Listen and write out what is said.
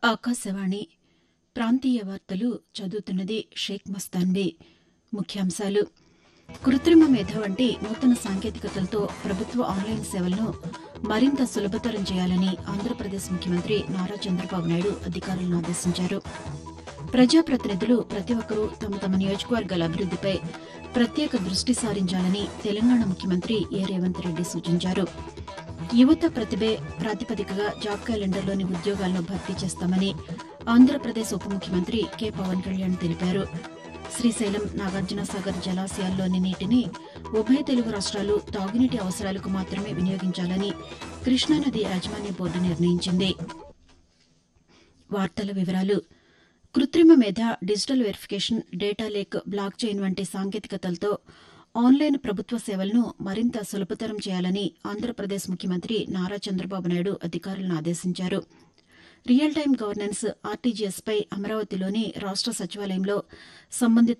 ఆకాశవాణి ప్రాంతీయ వార్తలు చదువుతున్నది షేక్ మస్తాన్బీ. ముఖ్యాంశాలు: కృత్రిమ మేధ వంటి నూతన సాంకేతికతలతో ప్రభుత్వ ఆన్లైన్ సేవలను మరింత సులభతరం చేయాలని ఆంధ్రప్రదేశ్ ముఖ్యమంత్రి నారా చంద్రబాబు నాయుడు అధికారులను ఆదేశించారు. ప్రజాప్రతినిధులు ప్రతి ఒక్కరూ తమ తమ నియోజకవర్గాల అభివృద్దిపై ప్రత్యేక దృష్టి సారించాలని తెలంగాణ ముఖ్యమంత్రి ఏ రేవంత్ రెడ్డి సూచించారు. యువత ప్రతిభే ప్రాతిపదికగా జాబ్ క్యాలెండర్లోని ఉద్యోగాలను భర్తీ చేస్తామని ఆంధ్రప్రదేశ్ ఉప ముఖ్యమంత్రి కె పవన్ కళ్యాణ్ తెలిపారు. శ్రీశైలం, నాగార్జునసాగర్ జలాశయాల్లోని నీటిని ఉభయ తెలుగు రాష్ట్రాలు తాగునీటి అవసరాలకు మాత్రమే వినియోగించాలని కృష్ణానది యాజమాన్య బోర్డు నిర్ణయించింది. వార్తల వివరాలు: కృత్రిమ మేధ, digital verification, data lake, block chain వంటి సాంకేతికతలతో ఆన్లైన్ ప్రభుత్వ సేవలను మరింత సులభతరం చేయాలని ఆంధ్రప్రదేశ్ ముఖ్యమంత్రి నారా చంద్రబాబు నాయుడు అధికారులను ఆదేశించారు. రియల్ టైం గవర్నెన్స్ ఆర్టీజీఎస్పై అమరావతిలోని రాష్ట సచివాలయంలో సంబంధిత